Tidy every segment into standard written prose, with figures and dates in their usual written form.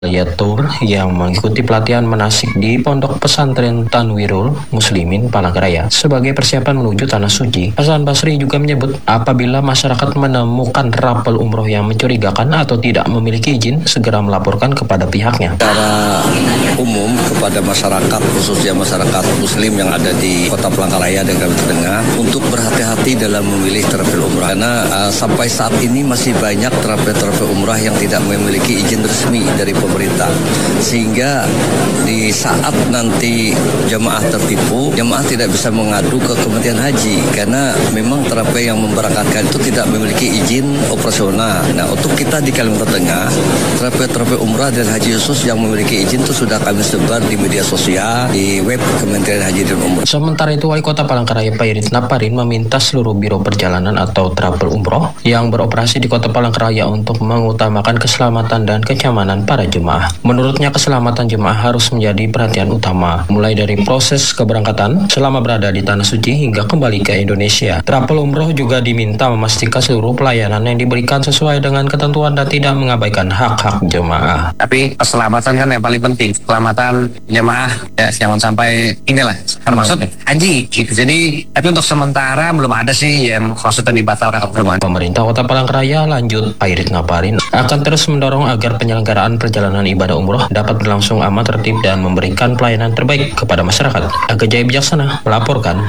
Yatur yang mengikuti pelatihan manasik di Pondok Pesantren Tanwirul Muslimin Palangkaraya sebagai persiapan menuju Tanah Suci. Hasan Basri juga menyebut apabila masyarakat menemukan rapel umroh yang mencurigakan atau tidak memiliki izin, segera melaporkan kepada pihaknya. Secara umum kepada masyarakat, khususnya masyarakat Muslim yang ada di Kota Palangkaraya dan Kalimantan Tengah, untuk berhati-hati dalam memilih travel umrah. Karena sampai saat ini masih banyak travel umrah yang tidak memiliki izin resmi dari pemerintah, sehingga di saat nanti jemaah tertipu, jemaah tidak bisa mengadu ke Kementerian Haji karena memang travel yang memberangkatkan itu tidak memiliki izin operasional. Nah, untuk kita di Kalimantan Tengah, travel umrah dan haji khusus yang memiliki izin itu sudah kami sebar di media sosial, di web Kementerian Haji dan Umroh. Sementara itu, Wali Kota Palangkaraya Pak Irit Naparin meminta seluruh biro perjalanan atau travel umroh yang beroperasi di Kota Palangkaraya untuk mengutamakan keselamatan dan kenyamanan para jemaah. Menurutnya, keselamatan jemaah harus menjadi perhatian utama, mulai dari proses keberangkatan selama berada di Tanah Suci hingga kembali ke Indonesia. Travel umroh juga diminta memastikan seluruh pelayanan yang diberikan sesuai dengan ketentuan dan tidak mengabaikan hak-hak jemaah. Tapi keselamatan kan yang paling penting, keselamatan jemaah ya, jangan sampai inilah termasuk haji gitu. Jadi tapi untuk sementara belum ada sih yang maksudnya dibatalkan. Pemerintah Kota Palangkaraya, lanjut Pak Irit Naparin, akan terus mendorong agar penyelenggaraan perjalanan ibadah umroh dapat berlangsung aman, tertib, dan memberikan pelayanan terbaik kepada masyarakat. Aga Jaya Bijaksana melaporkan.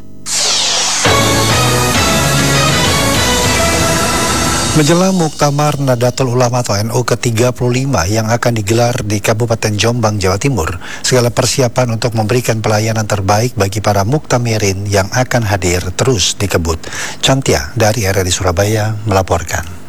Menjelang Muktamar Nahdlatul Ulama atau NU ke-35 yang akan digelar di Kabupaten Jombang, Jawa Timur, segala persiapan untuk memberikan pelayanan terbaik bagi para muktamirin yang akan hadir terus dikebut. Cantia dari RRI Surabaya melaporkan.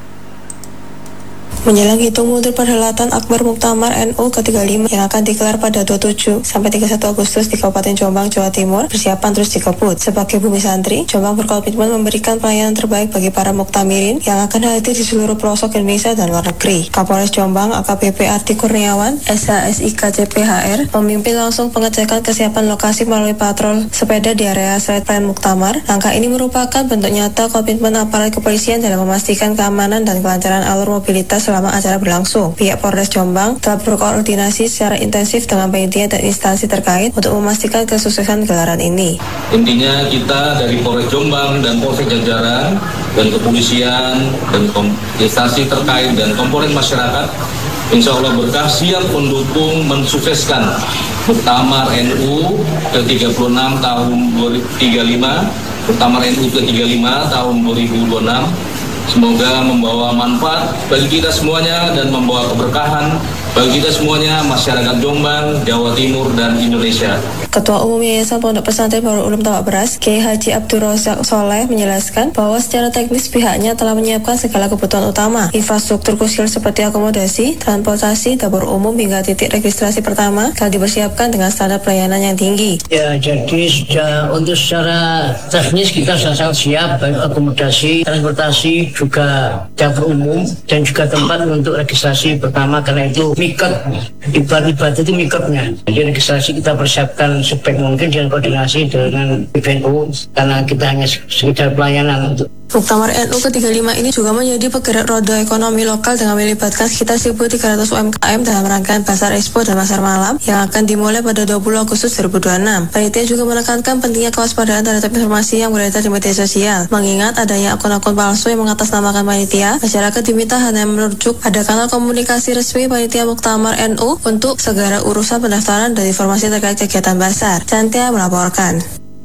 Menjelang hitung mundur perhelatan Akbar Muktamar NU ke-35 yang akan digelar pada 27 sampai 31 Agustus di Kabupaten Jombang, Jawa Timur, persiapan terus dikebut. Sebagai bumi santri, Jombang berkomitmen memberikan pelayanan terbaik bagi para muktamirin yang akan hadir di seluruh pelosok Indonesia dan luar negeri. Kapolres Jombang AKBP Arti Kurniawan, SHSIK CPHR, memimpin langsung pengecekan kesiapan lokasi melalui patrol sepeda di area Site Plan Muktamar. Langkah ini merupakan bentuk nyata komitmen aparat kepolisian dalam memastikan keamanan dan kelancaran alur mobilitas selama acara berlangsung. Pihak Polres Jombang telah berkoordinasi secara intensif dengan panitia dan instansi terkait untuk memastikan kesuksesan gelaran ini. Intinya kita dari Polres Jombang dan Polsek Jajaran dan kepolisian dan instansi terkait dan komponen masyarakat, insya Allah berkah siap mendukung mensukseskan Muktamar NU ke-36 tahun 2035, Muktamar NU ke-35 tahun 2026. Semoga membawa manfaat bagi kita semuanya dan membawa keberkahan bagi kita semuanya, masyarakat Jombang, Jawa Timur, dan Indonesia. Ketua Umum Yayasan Pondok Pesantren Darul Ulum Tabak Beras, Kiai Haji Abdul Razak Soleh menjelaskan bahwa secara teknis pihaknya telah menyiapkan segala kebutuhan utama, infrastruktur krusial seperti akomodasi, transportasi, dapur umum hingga titik registrasi pertama telah dipersiapkan dengan standar pelayanan yang tinggi. Ya, jadi untuk secara teknis kita sudah sangat siap, baik akomodasi, transportasi, juga dapur umum dan juga tempat untuk registrasi pertama, karena itu mikot ibadah itu mikotnya. Jadi registrasi kita persiapkan sebaik mungkin dengan koordinasi dengan PBNU karena kita hanya sekedar pelayanan untuk. Muktamar NU ke-35 ini juga menjadi penggerak roda ekonomi lokal dengan melibatkan sekitar 1.300 UMKM dalam rangkaian Pasar Expo dan Pasar Malam yang akan dimulai pada 20 Agustus 2026. Panitia juga menekankan pentingnya kewaspadaan terhadap informasi yang beredar di media sosial. Mengingat adanya akun-akun palsu yang mengatasnamakan panitia, masyarakat diminta hanya merujuk pada kanal komunikasi resmi Panitia Muktamar NU untuk segera urusan pendaftaran dan informasi terkait kegiatan pasar. Cantia melaporkan.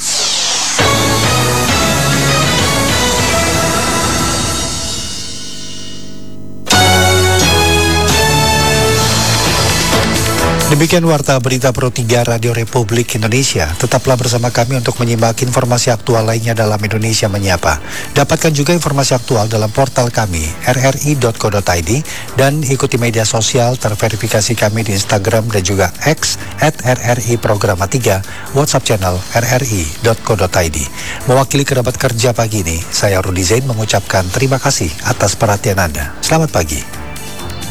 Demikian Warta Berita Pro 3 Radio Republik Indonesia. Tetaplah bersama kami untuk menyimak informasi aktual lainnya dalam Indonesia Menyapa. Dapatkan juga informasi aktual dalam portal kami rri.co.id dan ikuti media sosial terverifikasi kami di Instagram dan juga X @RRI Programa 3, WhatsApp channel rri.co.id. Mewakili kerabat kerja pagi ini, saya Rudi Zain mengucapkan terima kasih atas perhatian Anda. Selamat pagi.